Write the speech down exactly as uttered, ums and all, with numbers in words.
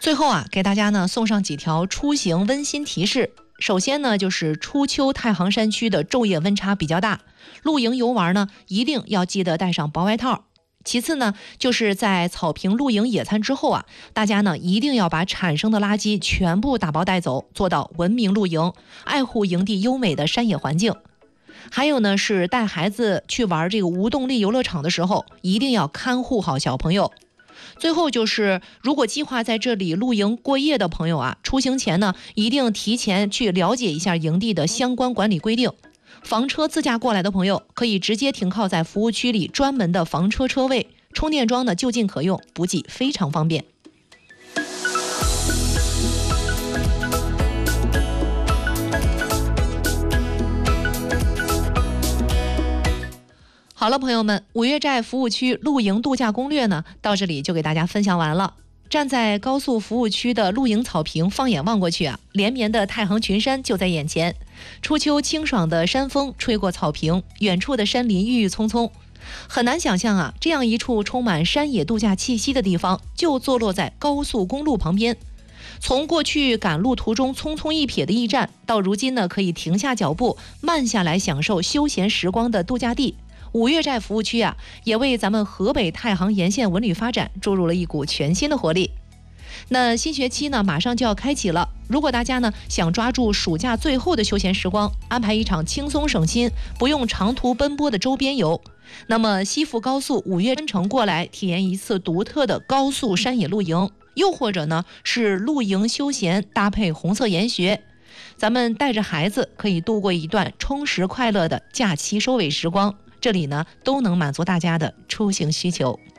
最后啊，给大家呢送上几条出行温馨提示。首先呢，就是初秋太行山区的昼夜温差比较大，露营游玩呢一定要记得带上薄外套。其次呢，就是在草坪露营野餐之后啊，大家呢一定要把产生的垃圾全部打包带走，做到文明露营，爱护营地优美的山野环境。还有呢，是带孩子去玩这个无动力游乐场的时候，一定要看护好小朋友。最后就是，如果计划在这里露营过夜的朋友啊，出行前呢，一定提前去了解一下营地的相关管理规定。房车自驾过来的朋友，可以直接停靠在服务区里专门的房车车位，充电桩呢就近可用，补给非常方便。好了，朋友们，五岳寨服务区露营度假攻略呢，到这里就给大家分享完了。站在高速服务区的露营草坪，放眼望过去啊，连绵的太行群山就在眼前。初秋清爽的山风吹过草坪，远处的山林郁郁葱葱。很难想象啊，这样一处充满山野度假气息的地方，就坐落在高速公路旁边。从过去赶路途中匆匆一瞥的驿站，到如今呢可以停下脚步，慢下来享受休闲时光的度假地。五岳寨服务区啊，也为咱们河北太行沿线文旅发展注入了一股全新的活力。那新学期呢，马上就要开启了。如果大家呢想抓住暑假最后的休闲时光，安排一场轻松省心、不用长途奔波的周边游，那么西部高速五岳山城过来体验一次独特的高速山野露营，又或者呢是露营休闲搭配红色研学，咱们带着孩子可以度过一段充实快乐的假期收尾时光。这里呢都能满足大家的出行需求。